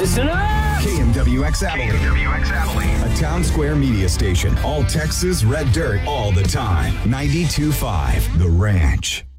Listen up! KMWX Abilene. A Town Square media station. All Texas red dirt all the time. 92.5 The Ranch.